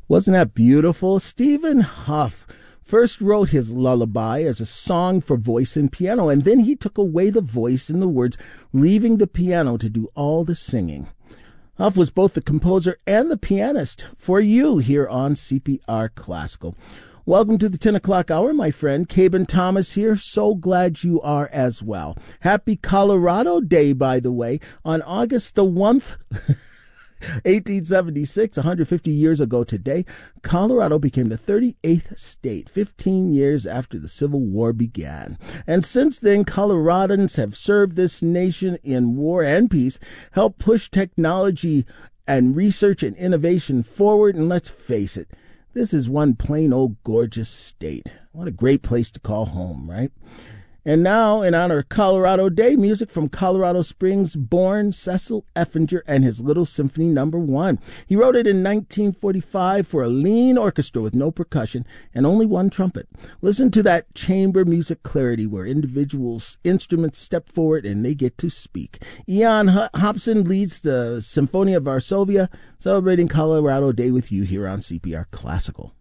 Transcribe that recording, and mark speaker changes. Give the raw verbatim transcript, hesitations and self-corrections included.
Speaker 1: Wasn't that beautiful? Stephen Hough first wrote his lullaby as a song for voice and piano, and then he took away the voice and the words, leaving the piano to do all the singing. Hough was both the composer and the pianist for you here on C P R Classical. Welcome to the ten o'clock hour, my friend. Cabin Thomas here. So glad you are as well. Happy Colorado Day, by the way, on August the first, eighteen seventy-six, one hundred fifty years ago today, Colorado became the thirty-eighth state, fifteen years after the Civil War began. And since then, Coloradans have served this nation in war and peace, helped push technology and research and innovation forward, and let's face it, this is one plain old gorgeous state. What a great place to call home, right? And now, in honor of Colorado Day, music from Colorado Springs born Cecil Effinger and his Little Symphony Number One. He wrote it in nineteen forty-five for a lean orchestra with no percussion and only one trumpet. Listen to that chamber music clarity where individuals' instruments step forward and they get to speak. Ian Hobson leads the Symphonia of Varsovia, celebrating Colorado Day with you here on C P R Classical.